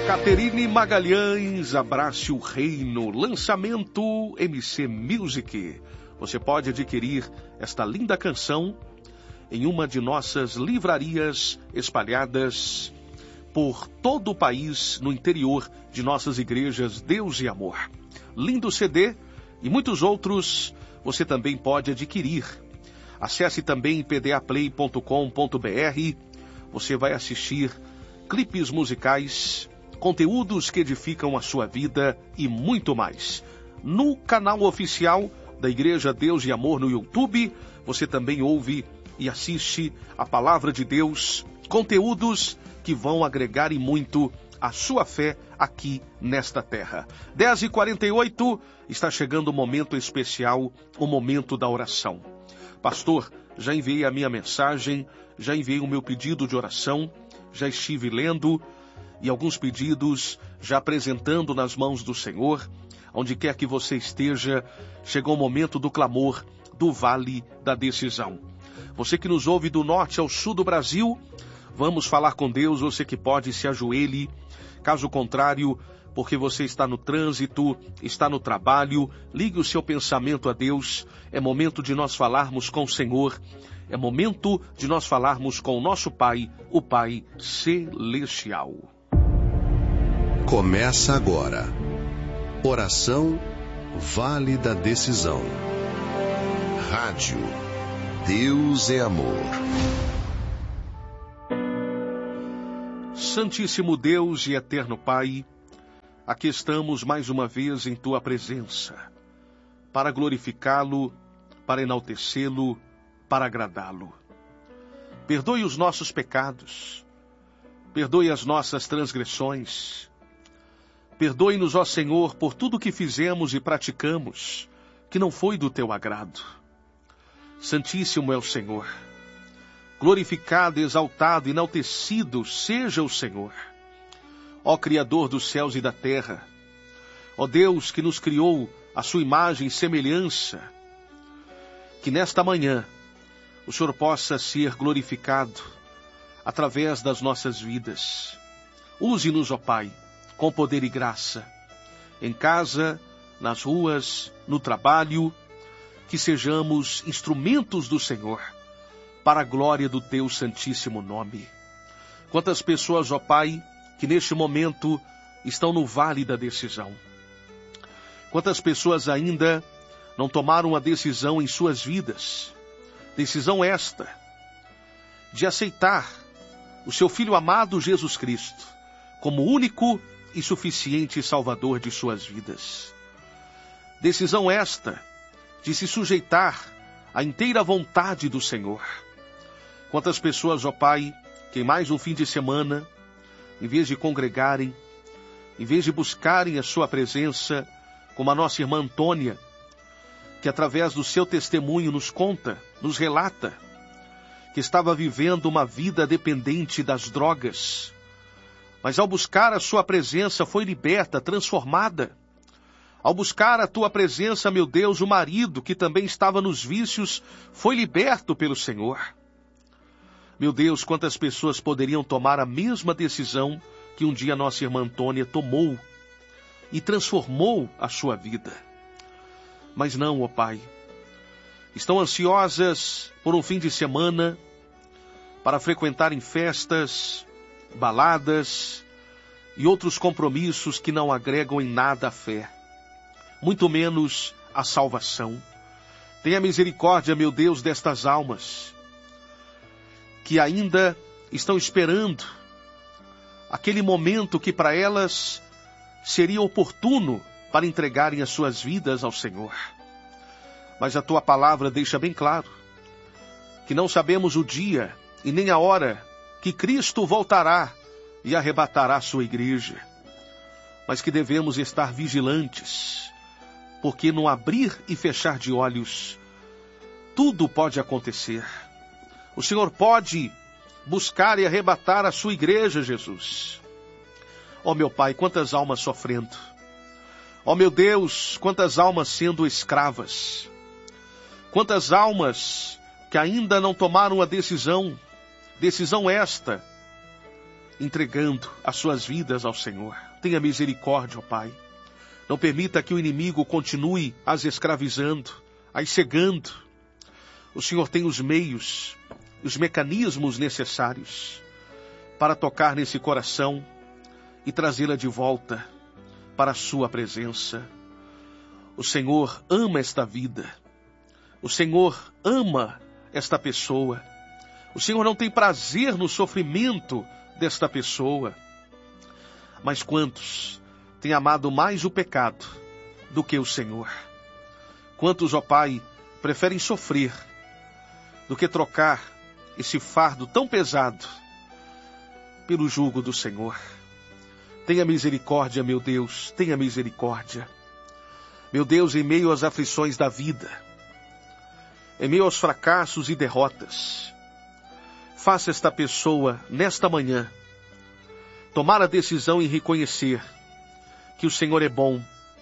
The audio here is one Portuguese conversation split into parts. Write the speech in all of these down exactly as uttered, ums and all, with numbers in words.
Caterine Magalhães, Abrace o Reino, lançamento M C Music. Você pode adquirir esta linda canção em uma de nossas livrarias espalhadas por todo o país, no interior de nossas igrejas Deus e Amor. Lindo C D e muitos outros você também pode adquirir. Acesse também p d a play ponto com ponto b r. Você vai assistir clipes musicais, conteúdos que edificam a sua vida e muito mais. No canal oficial da Igreja Deus e Amor no YouTube, você também ouve e assiste a Palavra de Deus, conteúdos que vão agregar e muito a sua fé aqui nesta terra. dez e quarenta e oito, está chegando o momento especial, o momento da oração. Pastor, já enviei a minha mensagem, já enviei o meu pedido de oração, já estive lendo e alguns pedidos já apresentando nas mãos do Senhor. Onde quer que você esteja, chegou o momento do clamor, do vale da decisão. Você que nos ouve do norte ao sul do Brasil, vamos falar com Deus. Você que pode, se ajoelhe. Caso contrário, porque você está no trânsito, está no trabalho, ligue o seu pensamento a Deus. É momento de nós falarmos com o Senhor. É momento de nós falarmos com o nosso Pai, o Pai Celestial. Começa agora. Oração Vale da Decisão. Rádio Deus é Amor. Santíssimo Deus e eterno Pai, aqui estamos mais uma vez em Tua presença, para glorificá-lo, para enaltecê-lo, para agradá-lo. Perdoe os nossos pecados, perdoe as nossas transgressões, perdoe-nos, ó Senhor, por tudo que fizemos e praticamos, que não foi do Teu agrado. Santíssimo é o Senhor. Glorificado, exaltado, enaltecido seja o Senhor. Ó Criador dos céus e da terra, ó Deus que nos criou a sua imagem e semelhança, que nesta manhã o Senhor possa ser glorificado através das nossas vidas. Use-nos, ó Pai, com poder e graça, em casa, nas ruas, no trabalho, que sejamos instrumentos do Senhor, para a glória do Teu santíssimo nome. Quantas pessoas, ó Pai, que neste momento estão no vale da decisão. Quantas pessoas ainda não tomaram a decisão em suas vidas, decisão esta, de aceitar o seu Filho amado Jesus Cristo, como único e suficiente Salvador de suas vidas. Decisão esta de se sujeitar à inteira vontade do Senhor. Quantas pessoas, ó Pai, que em mais um fim de semana, em vez de congregarem, em vez de buscarem a sua presença, como a nossa irmã Antônia, que através do seu testemunho nos conta, nos relata, que estava vivendo uma vida dependente das drogas, mas ao buscar a sua presença foi liberta, transformada. Ao buscar a tua presença, meu Deus, o marido, que também estava nos vícios, foi liberto pelo Senhor. Meu Deus, quantas pessoas poderiam tomar a mesma decisão que um dia nossa irmã Antônia tomou e transformou a sua vida. Mas não, ó Pai, estão ansiosas por um fim de semana para frequentarem festas, baladas e outros compromissos que não agregam em nada a fé, muito menos a salvação. Tenha misericórdia, meu Deus, destas almas que ainda estão esperando aquele momento que para elas seria oportuno para entregarem as suas vidas ao Senhor. Mas a Tua palavra deixa bem claro que não sabemos o dia e nem a hora que Cristo voltará e arrebatará a sua igreja, mas que devemos estar vigilantes, porque no abrir e fechar de olhos, tudo pode acontecer. O Senhor pode buscar e arrebatar a sua igreja, Jesus. Ó meu Pai, quantas almas sofrendo. Ó meu Deus, quantas almas sendo escravas. Quantas almas que ainda não tomaram a decisão, decisão esta, entregando as suas vidas ao Senhor. Tenha misericórdia, ó Pai. Não permita que o inimigo continue as escravizando, as cegando. O Senhor tem os meios, os mecanismos necessários para tocar nesse coração e trazê-la de volta para a sua presença. O Senhor ama esta vida. O Senhor ama esta pessoa. O Senhor não tem prazer no sofrimento desta pessoa. Mas quantos têm amado mais o pecado do que o Senhor? Quantos, ó Pai, preferem sofrer do que trocar esse fardo tão pesado pelo jugo do Senhor? Tenha misericórdia, meu Deus, tenha misericórdia. Meu Deus, em meio às aflições da vida, em meio aos fracassos e derrotas, faça esta pessoa, nesta manhã, tomar a decisão em reconhecer que o Senhor é bom,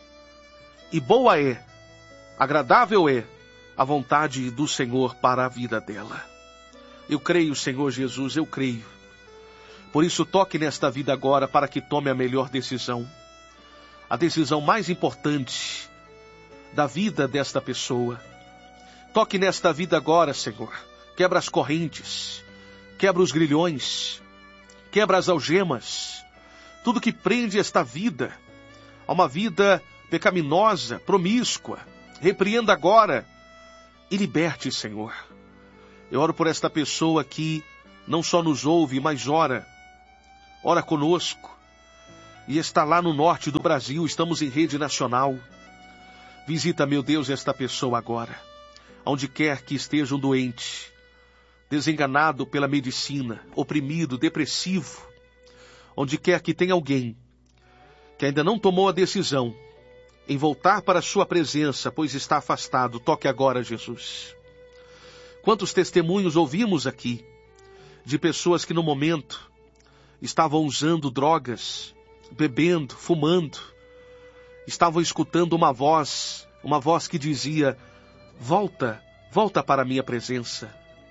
e boa é, agradável é, a vontade do Senhor para a vida dela. Eu creio, Senhor Jesus, eu creio. Por isso, toque nesta vida agora para que tome a melhor decisão. A decisão mais importante da vida desta pessoa. Toque nesta vida agora, Senhor. Quebra as correntes, quebra os grilhões, quebra as algemas, tudo que prende esta vida a uma vida pecaminosa, promíscua. Repreenda agora e liberte, Senhor. Eu oro por esta pessoa que não só nos ouve, mas ora, ora conosco, e está lá no norte do Brasil, estamos em rede nacional. Visita, meu Deus, esta pessoa agora, onde quer que esteja um doente, desenganado pela medicina, oprimido, depressivo, onde quer que tenha alguém que ainda não tomou a decisão em voltar para a sua presença, pois está afastado, toque agora, Jesus. Quantos testemunhos ouvimos aqui de pessoas que no momento estavam usando drogas, bebendo, fumando, estavam escutando uma voz, uma voz que dizia: volta, volta para a minha presença.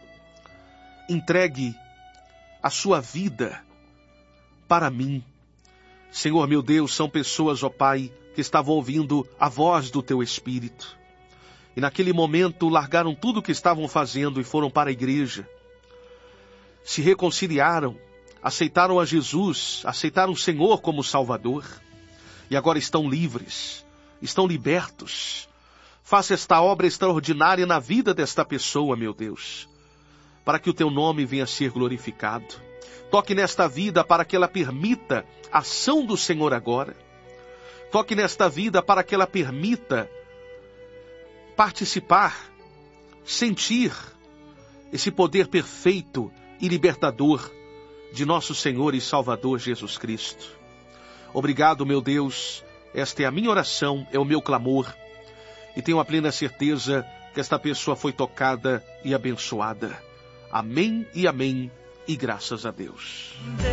Entregue a sua vida para mim. Senhor meu Deus, são pessoas, ó Pai, que estavam ouvindo a voz do Teu Espírito. E naquele momento largaram tudo o que estavam fazendo e foram para a igreja. Se reconciliaram, aceitaram a Jesus, aceitaram o Senhor como Salvador. E agora estão livres, estão libertos. Faça esta obra extraordinária na vida desta pessoa, meu Deus, para que o Teu nome venha a ser glorificado. Toque nesta vida para que ela permita a ação do Senhor agora. Toque nesta vida para que ela permita participar, sentir esse poder perfeito e libertador de nosso Senhor e Salvador Jesus Cristo. Obrigado, meu Deus. Esta é a minha oração, é o meu clamor. E tenho a plena certeza que esta pessoa foi tocada e abençoada. Amém e amém. E graças a Deus.